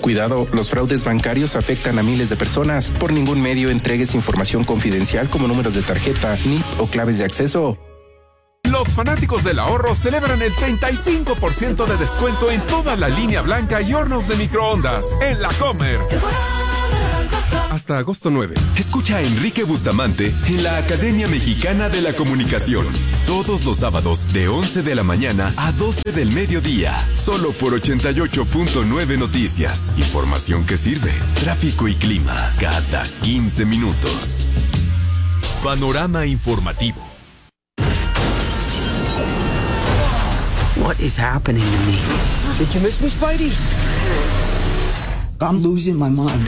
Cuidado, los fraudes bancarios afectan a miles de personas. Por ningún medio entregues información confidencial como números de tarjeta, NIP o claves de acceso. Los fanáticos del ahorro celebran el 35% de descuento en toda la línea blanca y hornos de microondas en La Comer. Hasta agosto 9. Escucha a Enrique Bustamante en la Academia Mexicana de la Comunicación. Todos los sábados de 11 de la mañana a 12 del mediodía. Solo por 88.9 Noticias. Información que sirve. Tráfico y clima. Cada 15 minutos. Panorama informativo. What is happening to me? Did you miss me, Spidey? I'm losing my mind.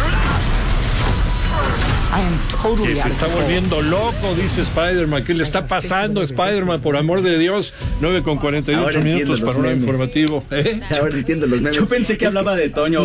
I am totally que se está volviendo loco, dice Spider-Man. ¿Qué le está pasando a Spider-Man? Por amor de Dios. 9:48 minutos para un informativo. Ahora entiendo los memes. Yo pensé que hablaba de Toño.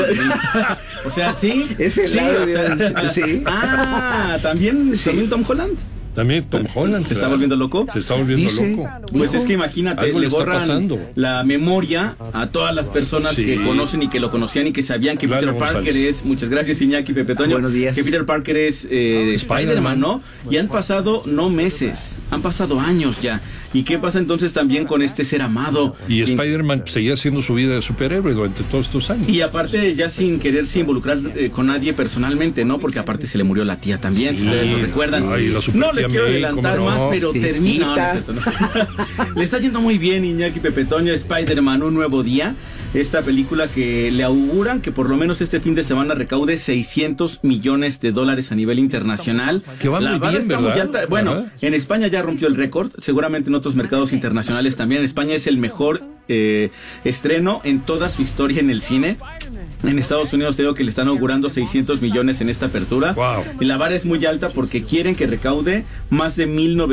O sea, sí. Ese es sí. También Tom Holland. También Tom Holland. ¿Se está volviendo loco? Se está volviendo loco. Pues es que imagínate, le borran la memoria a todas las personas que conocen y que lo conocían y que sabían que Peter Parker es, muchas gracias Iñaki, Pepe Toño. Buenos días. Que Peter Parker es Spider-Man, ¿no? Y han pasado no meses, han pasado años ya. ¿Y qué pasa entonces también con este ser amado? Y Spider-Man seguía haciendo su vida de superhéroe durante todos estos años. Y aparte ya sin quererse involucrar con nadie personalmente, ¿no? Porque aparte se le murió la tía también, si ustedes lo recuerdan. Ay, no les quiero adelantar más, pero termina. No, es cierto, ¿no? Le está yendo muy bien Iñaki, Pepe Toño, Spider-Man, un nuevo día. Esta película que le auguran que por lo menos este fin de semana recaude $600 millones a nivel internacional. Que va muy bien, ¿verdad? Muy alta. Bueno, en España ya rompió el récord, seguramente en otros mercados internacionales también. En España es el mejor estreno en toda su historia en el cine. En Estados Unidos te digo que le están augurando 600 millones en esta apertura. Wow. Y la vara es muy alta porque quieren que recaude más de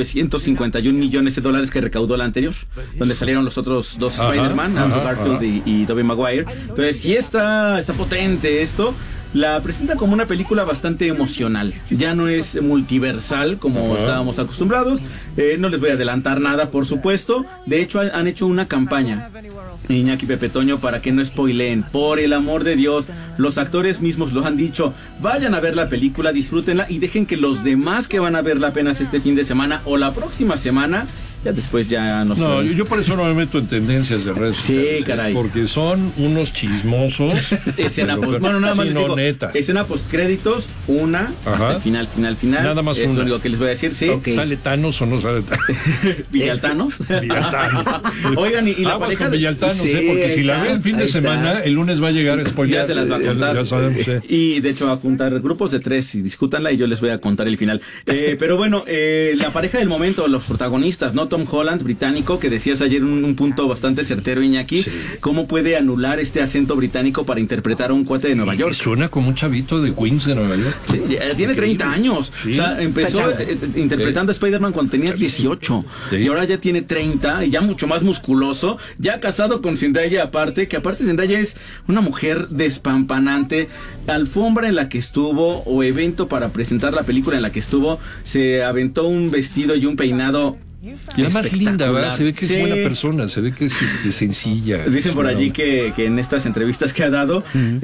1,951 millones de dólares que recaudó la anterior, donde salieron los otros dos Spider-Man, Andrew Garfield y Tobey Maguire. Entonces sí está potente esto. La presenta como una película bastante emocional. Ya no es multiversal como estábamos acostumbrados. No les voy a adelantar nada, por supuesto. De hecho, han hecho una campaña, Iñaki, Pepe Toño, para que no spoileen. Por el amor de Dios, los actores mismos lo han dicho. Vayan a ver la película, disfrútenla y dejen que los demás que van a verla apenas este fin de semana o la próxima semana, ya después ya no sé. No, yo por eso no me meto en tendencias de redes sociales. Sí, caray. Porque son unos chismosos. Escena post, bueno, nada más les digo, escena postcréditos, hasta el final. Nada más es lo único que les voy a decir, sí. Okay. ¿Sale Thanos o no sale Thanos? ¿Villaltanos? Oigan, y la pareja de Villaltanos, porque si la ven el fin de semana, el lunes va a llegar a spoiler. Ya se las va a contar. Ya sabemos, Y de hecho va a juntar grupos de 3 y discútanla y yo les voy a contar el final. Pero bueno, la pareja del momento, los protagonistas, ¿no? Tom Holland, británico, que decías ayer un punto bastante certero, Iñaki. ¿Cómo puede anular este acento británico para interpretar a un cuate de Nueva York? Suena como un chavito de Queens de Nueva York. Sí, tiene 30 años. Sí. O sea, empezó interpretando a Spider-Man cuando tenía 18. Sí. Y ahora ya tiene 30 y ya mucho más musculoso. Ya casado con Zendaya aparte, que aparte Zendaya es una mujer despampanante. Alfombra en la que estuvo o evento para presentar la película en la que estuvo, se aventó un vestido y un peinado. Y además linda, ¿verdad? Se ve que es buena persona, se ve que es sencilla. Dicen por allí que en estas entrevistas que ha dado,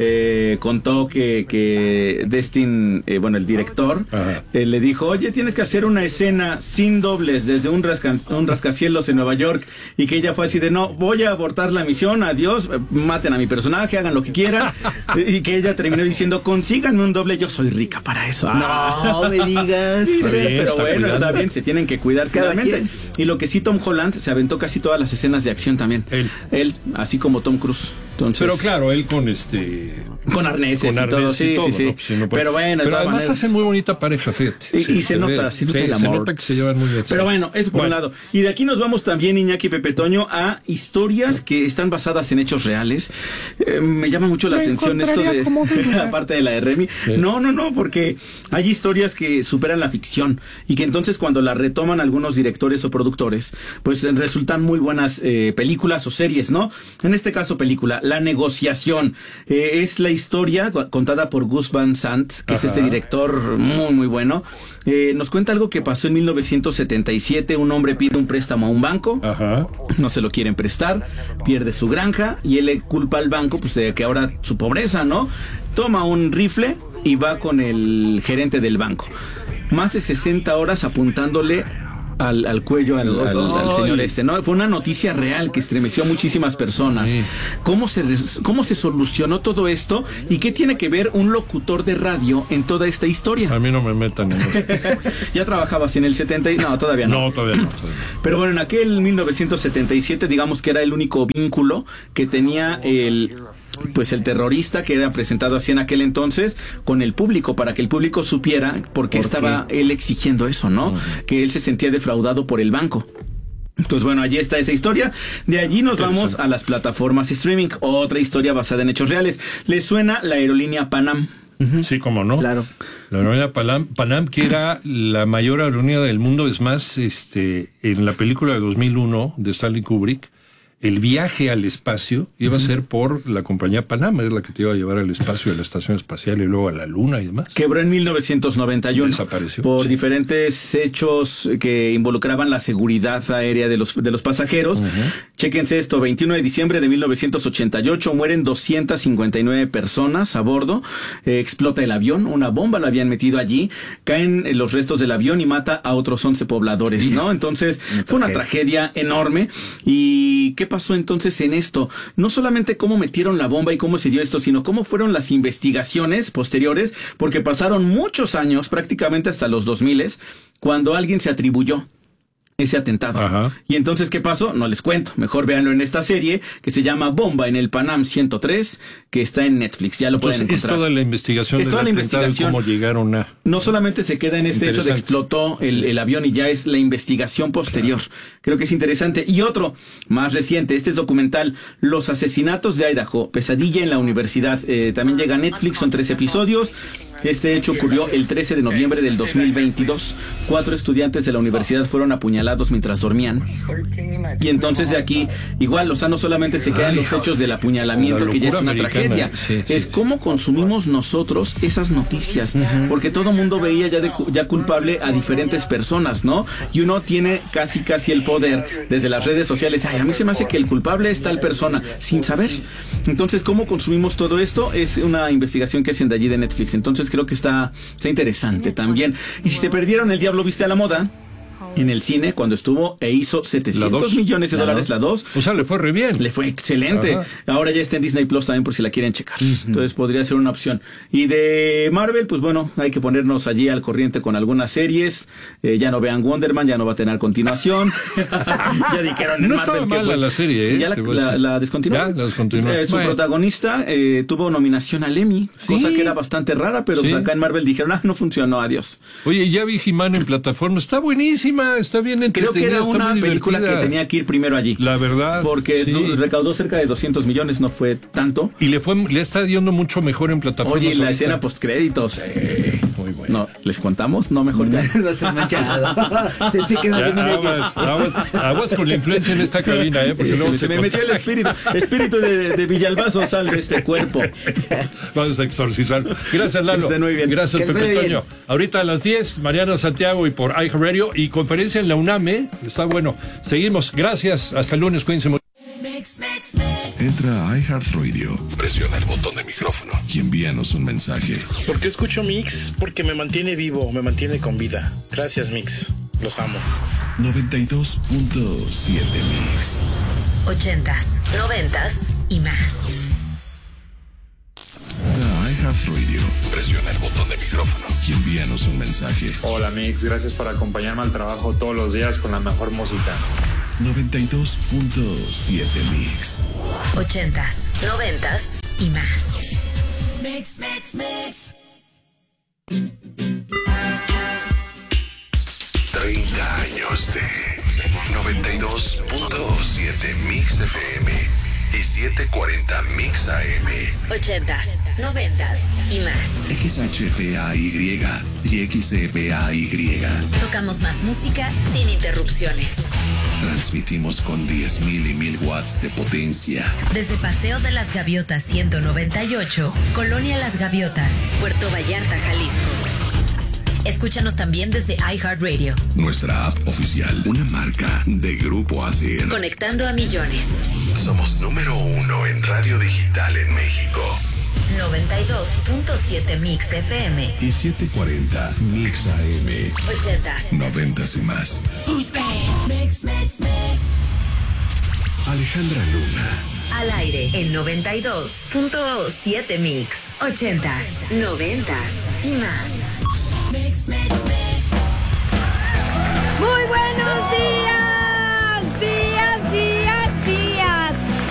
contó que Destin, el director, le dijo, oye, tienes que hacer una escena sin dobles desde un rascacielos en Nueva York, y que ella fue así de, no, voy a abortar la misión, adiós, maten a mi personaje, hagan lo que quieran, y que ella terminó diciendo, consíganme un doble, yo soy rica para eso. No me digas. Pero bueno, está bien, se tienen que cuidar claramente. Y lo que sí, Tom Holland se aventó casi todas las escenas de acción también. Él, así como Tom Cruise. Entonces, pero claro, él con arneses y todo, sí. No, pero bueno, pero además hacen muy bonita pareja, fíjate. Y se nota el amor. Se nota que se llevan muy bien. Pero bueno, eso por un lado. Y de aquí nos vamos también, Iñaki, Pepe Toño, a historias que están basadas en hechos reales. Me llama mucho la atención esto de aparte de la de Remy. Sí. No, porque hay historias que superan la ficción y que entonces cuando la retoman algunos directores o productores, pues resultan muy buenas películas o series, ¿no? En este caso película. La negociación. Es la historia contada por Gus Van Sant, que es este director muy, muy bueno. Nos cuenta algo que pasó en 1977. Un hombre pide un préstamo a un banco. No se lo quieren prestar. Pierde su granja y él le culpa al banco pues de que ahora su pobreza, ¿no? Toma un rifle y va con el gerente del banco. Más de 60 horas apuntándole al cuello al señor ¿no? Fue una noticia real que estremeció a muchísimas personas. Sí. ¿Cómo se solucionó todo esto? ¿Y qué tiene que ver un locutor de radio en toda esta historia? A mí no me metan en eso. ¿Ya trabajabas en el 70? No, todavía no. No, todavía no. Pero bueno, en aquel 1977, digamos que era el único vínculo que tenía el terrorista que era presentado así en aquel entonces con el público, para que el público supiera por qué estaba él exigiendo eso, ¿no? Que él se sentía defraudado por el banco. Entonces, bueno, allí está esa historia. De allí nos vamos a las plataformas streaming. Otra historia basada en hechos reales. ¿Les suena la aerolínea Pan Am? Sí, cómo no. Claro. La aerolínea Pan Am, que era la mayor aerolínea del mundo. Es más, en la película de 2001 de Stanley Kubrick, el viaje al espacio iba a ser por la compañía Pan Am, es la que te iba a llevar al espacio, a la estación espacial y luego a la luna y demás. Quebró en 1991. Desapareció. Por diferentes hechos que involucraban la seguridad aérea de los pasajeros. Chéquense esto, 21 de diciembre de 1988, mueren 259 personas a bordo. Explota el avión, una bomba la habían metido allí, caen los restos del avión y mata a otros 11 pobladores, ¿no? Entonces, fue una tragedia enorme. ¿Y qué pasó entonces en esto? No solamente cómo metieron la bomba y cómo se dio esto, sino cómo fueron las investigaciones posteriores, porque pasaron muchos años, prácticamente hasta los 2000, cuando alguien se atribuyó ese atentado. Y entonces, ¿qué pasó? No les cuento. Mejor véanlo en esta serie que se llama Bomba en el Pan Am 103, que está en Netflix. Ya lo pueden encontrar. Es toda la investigación. Es toda la investigación. Cómo llegaron a... No solamente se queda en este hecho de explotó el avión y ya es la investigación posterior. Creo que es interesante. Y otro más reciente, este es documental, Los asesinatos de Idaho, pesadilla en la universidad. También llega a Netflix, son 3 episodios. Este hecho ocurrió el 13 de noviembre del 2022. 4 estudiantes de la universidad fueron apuñalados mientras dormían. Y entonces de aquí, igual, o sea, no solamente se quedan los hechos del apuñalamiento, que ya es una tragedia, es cómo consumimos nosotros esas noticias. Porque todo mundo veía ya culpable a diferentes personas, ¿no? Y uno tiene casi el poder desde las redes sociales. Ay, a mí se me hace que el culpable es tal persona, sin saber. Entonces, ¿cómo consumimos todo esto? Es una investigación que hacen de allí de Netflix. Entonces, creo que está interesante también. Y si se perdieron El Diablo Viste a la Moda en el cine cuando estuvo e hizo 700 millones de dólares la 2. O sea, le fue re bien. Le fue excelente. Ahora ya está en Disney Plus también por si la quieren checar. Entonces podría ser una opción. Y de Marvel, pues bueno, hay que ponernos allí al corriente con algunas series. Ya no vean Wonder Man, ya no va a tener continuación. Ya dijeron en no Marvel estaba mala la serie, ya la descontinuó. Ya la descontinuó. Su protagonista tuvo nominación al Emmy, cosa que era bastante rara, pero pues acá en Marvel dijeron, no funcionó, adiós. Oye, ya vi He-Man en plataforma, está buenísima. Está bien entretenida. Creo que era una película que tenía que ir primero allí. La verdad. Porque recaudó cerca de 200 millones, no fue tanto. Y le está yendo mucho mejor en plataforma. Oye, y la escena postcréditos. Muy bueno. No, ¿les contamos? No, mejor ya. No se mancha. Se te queda aguas con la influencia en esta cabina, porque luego se me metió el espíritu de Villalbazo, sal de este cuerpo. Vamos a exorcizar. Gracias, Lalo. Muy bien. Gracias, Pepe Toño. Ahorita a las 10, Mariana Santiago y por iHeartRadio y conferencia en la UNAM, está bueno. Seguimos. Gracias. Hasta el lunes. Cuídense mucho. Entra a iHeartRadio, presiona el botón de micrófono y envíanos un mensaje. ¿Por qué escucho Mix? Porque me mantiene vivo, me mantiene con vida. Gracias, Mix. Los amo. 92.7 Mix. 80s, 90s y más. iHeartRadio, presiona el botón de micrófono y envíanos un mensaje. Hola Mix, gracias por acompañarme al trabajo todos los días con la mejor música. 92.7 Mix. 80s, 90s y más. Mix. 30 años de 92.7 Mix FM. y 740 Mix AM. 80s, 90s y más. XHFAY y XEPAY. Tocamos más música sin interrupciones. Transmitimos con 10,000 y 1000 watts de potencia. Desde Paseo de las Gaviotas 198, Colonia Las Gaviotas, Puerto Vallarta, Jalisco. Escúchanos también desde iHeartRadio. Nuestra app oficial, una marca de Grupo ASIR. Conectando a millones. Somos número 1 en radio digital en México. 92.7 Mix FM. Y 740 Mix AM. 80s. 90s y más. Mix. Alejandra Luna. Al aire en 92.7 Mix. 80s, 90s y más.